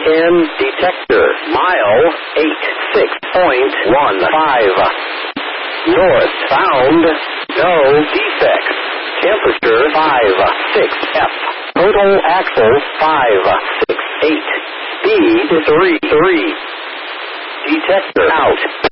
EN detector. Mile 86.15. North bound. No defects. Temperature 5-6 F. Total axle 5-6-8. Speed 3-3. Detector out.